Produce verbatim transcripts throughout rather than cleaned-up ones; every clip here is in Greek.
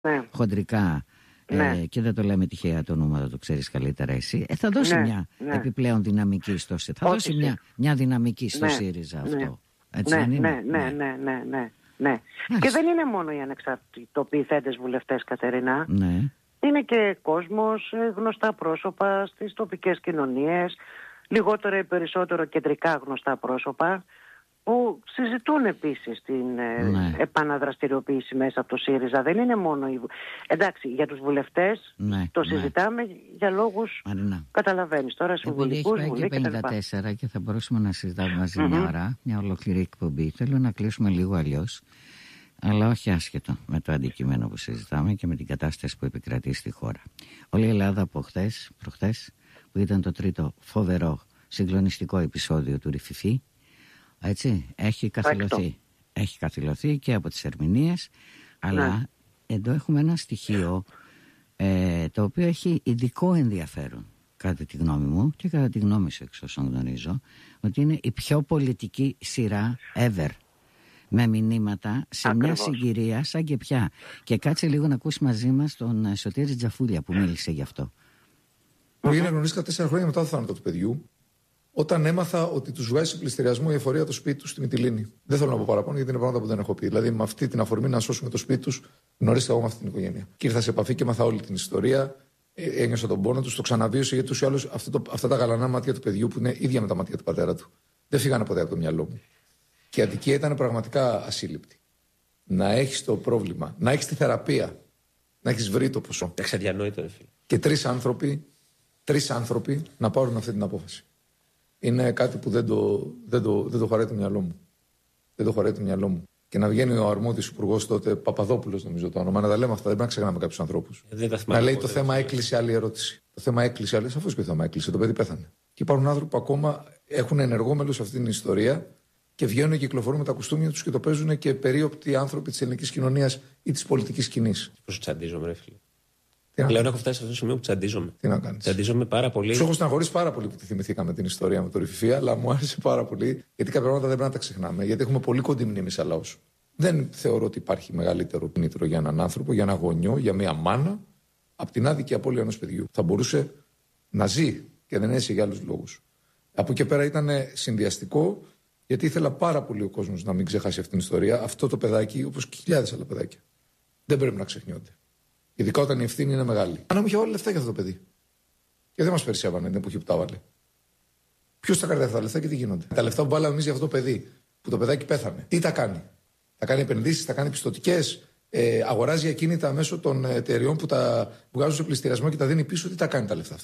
ναι. χοντρικά, ναι. ε, και δεν το λέμε τυχαία το νούμερο, το ξέρεις καλύτερα εσύ, ε, θα δώσει ναι, μια ναι. επιπλέον δυναμική στο ΣΥΡΙΖΑ. Θα δώσει μια, μια δυναμική στο ναι, ΣΥΡΙΖΑ αυτό. Ναι. Έτσι ναι, δεν είναι? Ναι, ναι, ναι, ναι, ναι, ναι. Και δεν είναι μόνο οι ανεξαρτητοποιηθέντες βουλευτές, Κατερίνα. Ναι. Είναι και κόσμος, γνωστά πρόσωπα στις τοπικές κοινωνίες, λιγότερο ή περισσότερο κεντρικά γνωστά πρόσωπα, που συζητούν επίσης την ναι. επαναδραστηριοποίηση μέσα από το ΣΥΡΙΖΑ. Δεν είναι μόνο οι... Εντάξει, για τους βουλευτές ναι, το ναι. συζητάμε για λόγους, Μαρίνα, καταλαβαίνεις τώρα, συμβουλικούς, επειδή έχει πάει και πενήντα τέσσερα και, και θα μπορούσαμε να συζητάμε μαζί mm-hmm. μια ώρα, μια ολοκληρή εκπομπή. Θέλω να κλείσουμε λίγο αλλιώς, αλλά όχι άσχετο με το αντικείμενο που συζητάμε και με την κατάσταση που επικρατεί στη χώρα. Όλη η Ελλάδα από χτες, προχτές, που ήταν το τρίτο φοβερό συγκλονιστικό επεισόδιο του Ρηφιφή, έτσι, έχει καθυλωθεί. Έχει καθυλωθεί και από τις ερμηνείες, αλλά ναι. εδώ έχουμε ένα στοιχείο ε, το οποίο έχει ειδικό ενδιαφέρον, κατά τη γνώμη μου και κατά τη γνώμη σου, εξ όσων γνωρίζω, ότι είναι η πιο πολιτική σειρά ever, με μηνύματα σε Ακριβώς. μια συγκυρία σαν και πια. Και κάτσε λίγο να ακούσει μαζί μας τον Σωτήρη Τζαφούλια που μίλησε γι' αυτό. Μου έγινε γνωρίστηκα τέσσερα χρόνια μετά το θάνατο του παιδιού, όταν έμαθα ότι του βγάζει σε πληστηριασμό η εφορία το σπίτι του στη Μυτιλήνη. Δεν θέλω να πω παραπάνω γιατί είναι πράγματα που δεν έχω πει. Δηλαδή, με αυτή την αφορμή να σώσουμε το σπίτι του, γνωρίστηκα εγώ με αυτή την οικογένεια. Και ήρθα σε επαφή και έμαθα όλη την ιστορία. Ένιωσα τον πόνο του, το ξαναβίωσα γιατί του ή άλλου αυτά τα γαλανά μάτια του παιδιού που είναι ίδια με τα μάτια του πατέρα του. Δεν φύγανε ποτέ από το μυαλό μου. Και η αδικία ήταν πραγματικά ασύλληπτη. Να έχει το πρόβλημα, να έχει τη θεραπεία, να έχει βρει το ποσό. Εξαδιανόητο, φίλε. Και τρει άνθρωποι, τρεις άνθρωποι να πάρουν αυτή την απόφαση. Είναι κάτι που δεν το, δεν το, δεν το χωράει το μυαλό μου. Δεν το χωράει το μυαλό μου. Και να βγαίνει ο αρμόδιος υπουργός τότε, Παπαδόπουλος νομίζω το όνομα, να τα λέμε αυτά, δεν πρέπει να ξεχνάμε κάποιους ανθρώπους. Να λέει το θέμα έκλεισε, άλλη ερώτηση. Το θέμα έκλεισε, άλλη. Σαφώς και το θέμα έκλεισε, το παιδί πέθανε. Και υπάρχουν άνθρωποι που ακόμα έχουν ενεργό μέλος σε αυτή την ιστορία και βγαίνουν και κυκλοφορούν με τα κουστούμια τους και το παίζουν και περίοπτοι άνθρωποι της ελληνικής κοινωνίας ή της πολιτικής σκηνής. Πώς τσαντίζομαι, ρε φίλε. Πλέον έχω φτάσει σε αυτό το σημείο που τσαντίζομαι. Τι να κάνεις. Τσαντίζομαι πάρα πολύ. Σου έχω στεναχωρήσει πάρα πολύ που τη θυμηθήκαμε την ιστορία με το Ρηφιφή, αλλά μου άρεσε πάρα πολύ γιατί κάποια πράγματα δεν πρέπει να τα ξεχνάμε. Γιατί έχουμε πολύ κοντή μνήμη σαν λαός. Δεν θεωρώ ότι υπάρχει μεγαλύτερο κίνητρο για έναν άνθρωπο, για ένα γονιό, για μια μάνα, από την άδικη απώλεια ενός παιδιού. Θα μπορούσε να ζει και δεν έζησε για άλλους λόγους. Από εκεί πέρα ήταν συνδυαστικό, γιατί ήθελα πάρα πολύ ο κόσμος να μην ξεχάσει αυτήν την ιστορία. Αυτό το παιδάκι, όπως και χιλιάδες άλλα παιδάκια, δεν πρέπει να ξεχνιόνται. Ειδικά όταν η ευθύνη είναι μεγάλη. Αν μου είχε βάλει λεφτά για αυτό το παιδί. Και δεν μας περισσεύανε την εποχή που τα βάλε. Ποιος τα κάνει αυτά τα λεφτά και τι γίνονται. Τα λεφτά που βάλαμε εμείς για αυτό το παιδί, που το παιδάκι πέθανε, τι τα κάνει. Θα κάνει επενδύσεις, θα κάνει πιστωτικές, ε, αγοράζει ακίνητα μέσω των εταιριών που τα βγάζουν σε πληστηριασμό και τα δίνει πίσω. Τι τα κάνει τα λεφτά αυτά.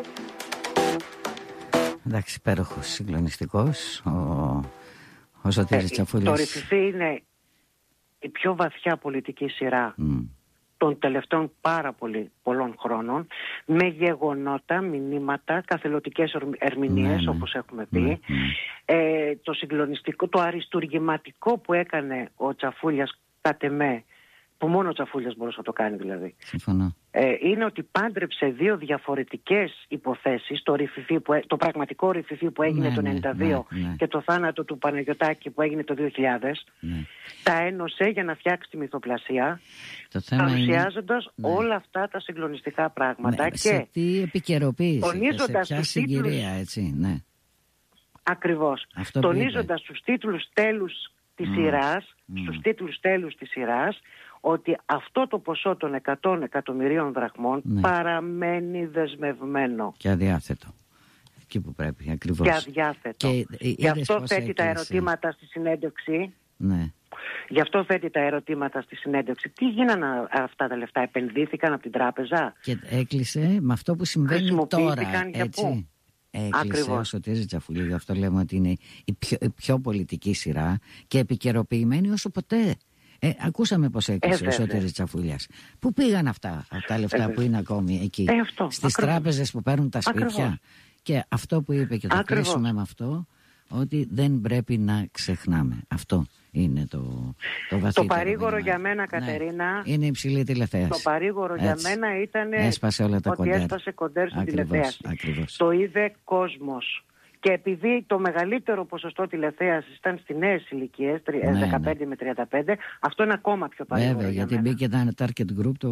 Εντάξει, υπέροχος, συγκλονιστικός ο, ο Σωτήρης ε, Τσαφούλης. Το Ρηφιφή είναι η πιο βαθιά πολιτική σειρά mm. των τελευταίων πάρα πολύ πολλών χρόνων, με γεγονότα, μηνύματα, καθελωτικές ερμηνείες, ναι, ναι. όπως έχουμε πει. Ναι, ναι. Ε, το συγκλονιστικό, το αριστουργηματικό που έκανε ο Τσαφούλιας, κατ' εμέ, που μόνο ο Τσαφούλιας μπορούσε να το κάνει δηλαδή. Συμφωνώ. Ε, είναι ότι πάντρεψε δύο διαφορετικές υποθέσεις, το, Ρηφιφή που, το πραγματικό Ρηφιφή που έγινε ναι, το ενενήντα δύο ναι, ναι. και το θάνατο του Παναγιωτάκη που έγινε το δύο χιλιάδες. Ναι. Τα ένωσε για να φτιάξει τη μυθοπλασία, παρουσιάζοντας είναι... όλα αυτά τα συγκλονιστικά πράγματα. Ναι, και σε τι επικαιροποίηση τονίζοντας σε ποια συγκυρία, τίτλους, έτσι, ναι. Ακριβώς. Αυτό τονίζοντας στους τίτλους τέλους της mm. σειράς, mm. στους τίτλους τέλους της σειράς, ότι αυτό το ποσό των εκατό εκατομμυρίων δραχμών ναι. παραμένει δεσμευμένο. Και αδιάθετο. Εκεί που πρέπει, ακριβώς. Και αδιάθετο. Και, Γι' αυτό θέτει έκλεισε. τα ερωτήματα στη συνέντευξη. Ναι. Γι' αυτό θέτει τα ερωτήματα στη συνέντευξη. Τι γίνανε αυτά τα λεφτά, επενδύθηκαν από την τράπεζα. Και έκλεισε με αυτό που συμβαίνει τώρα, για έτσι. Πού? Έκλεισε Ακριβώς. ο Σωτήρης Τσαφούλη, γι' αυτό λέμε ότι είναι η πιο, η πιο πολιτική σειρά και επικαιροποιημένη όσο ποτέ. Ε, ακούσαμε πως έκλεισε ε, ο Σωτήρης Τσαφούλιας. Πού πήγαν αυτά, αυτά τα λεφτά ε, που είναι ακόμη εκεί, ε, αυτό, στις ακριβώς. τράπεζες που παίρνουν τα σπίτια. Ακριβώς. Και αυτό που είπε και το ακριβώς. κλείσουμε με αυτό, ότι δεν πρέπει να ξεχνάμε. Αυτό είναι το, το βαθύτερο. Το παρήγορο μήνυμα. για μένα, Κατερίνα, ναι, είναι υψηλή τηλεθέαση. Το παρήγορο Έτσι. για μένα ήταν έσπασε όλα τα ότι κοντέρ. έσπασε κοντέρ στην ακριβώς, τηλεθέαση. Ακριβώς. Το είδε κόσμος. Και επειδή το μεγαλύτερο ποσοστό τηλεθέασης ήταν στις νέες ηλικίες, ναι, δεκαπέντε ναι. με τριάντα πέντε, αυτό είναι ακόμα πιο παρήγορο. Βέβαια, για γιατί μένα. μπήκε ένα target group το